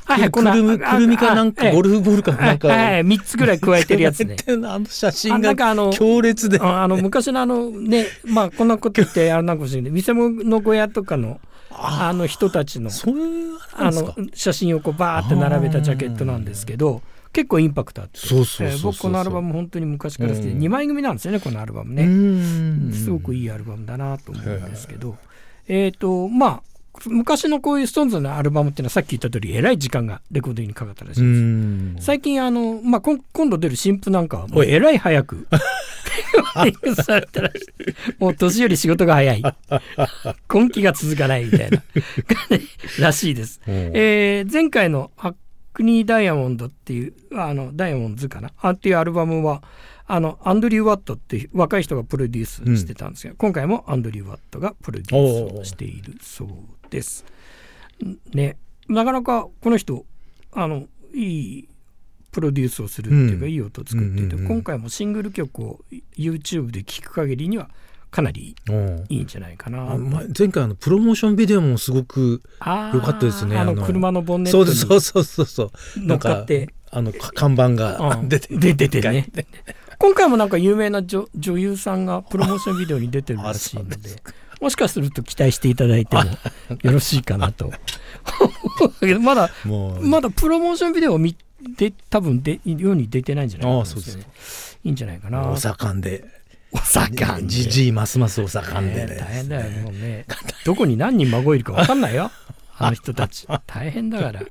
はいはい、 くるみかなんかゴルフボールかなんか、 はいはい、3つぐらい加えてるやつねあの写真が強烈で、 昔のね、まあこんなこと言ってあれなんかもしれない、見せ物小屋とかの人たちの写真をこうバーって並べたジャケットなんですけど、結構インパクトあって、僕このアルバム本当に昔から好きで、2枚組なんですよねこのアルバムね。すごくいいアルバムだなと思うんですけど、まあ昔のこういうストーンズのアルバムっていうのはさっき言った通りえらい時間がレコーディングにかかったらしいです。最近まあ、今度出る新譜なんかはもうえらい早くされたらしい。もう年より仕事が早い根気が続かないみたいならしいです。前回のハックニーダイヤモンドっていうダイヤモンドズかなっていうアルバムはアンドリュー・ワットっていう若い人がプロデュースしてたんですが、今回もアンドリュー・ワットがプロデュースをしているそうですね。なかなかこの人いいプロデュースをするっていうか、いい音を作っていて、今回もシングル曲を YouTube で聴く限りにはかなりいいんじゃないかな。 前回プロモーションビデオもすごく良かったですね。 車のボンネットに乗っかって看板が出てね。 今回もなんか有名な女優さんがプロモーションビデオに出てるらしいのでもしかすると期待していただいてもよろしいかなとまだプロモーションビデオを多分世に出てないんじゃないかな。そうですね、いいんじゃないかな。 お盛んでじじいますますお盛んでね、 大変だよね。もうねどこに何人孫いるか分かんないよあの人たち大変だから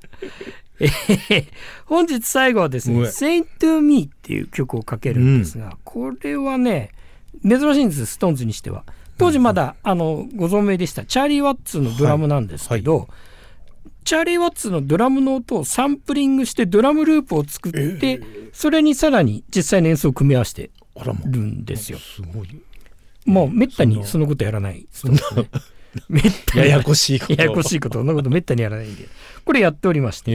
本日最後はですね Say to Me っていう曲をかけるんですが、これはね珍しいんです。ストーンズにしては当時まだご存命でしたチャーリー・ワッツのドラムなんですけど、チャーリー・ワッツのドラムの音をサンプリングしてドラムループを作って、それにさらに実際の演奏を組み合わせてるんですよ。 すごい。 もうめったにそのことやらない人ですね。 ややこしいことそんなことめったにやらないんでこれやっておりまして、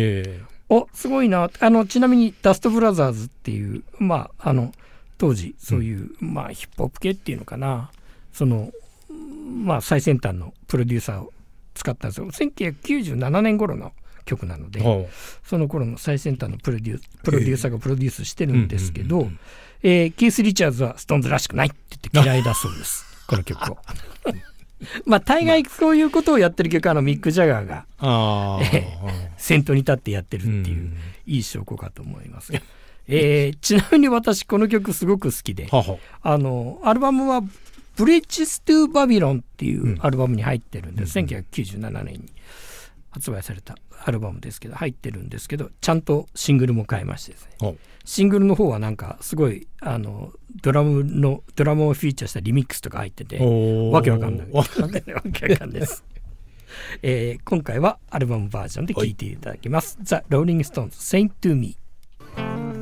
すごいな。ちなみにダストブラザーズっていう、まあ、当時そういう、まあ、ヒップホップ系っていうのかな、まあ、最先端のプロデューサーを使ったんですよ。1997年頃の曲なので、その頃の最先端のプロデューサーがプロデュースしてるんですけど、キース・リチャーズはストーンズらしくないって言って嫌いだそうですこの曲をまあ大概そういうことをやってる曲はミック・ジャガーが先頭に立ってやってるっていういい証拠かと思いますが、ちなみに私この曲すごく好きで、アルバムはブリッジス・トゥ・バビロンっていうアルバムに入ってるんです、1997年に発売されたアルバムですけど入ってるんですけど、ちゃんとシングルも買いましてですね、シングルの方はなんかすごいドラムをフィーチャーしたリミックスとか入っててわけわかんないわけわかんないです、今回はアルバムバージョンで聴いていただきます。The Rolling Stones Say to Me。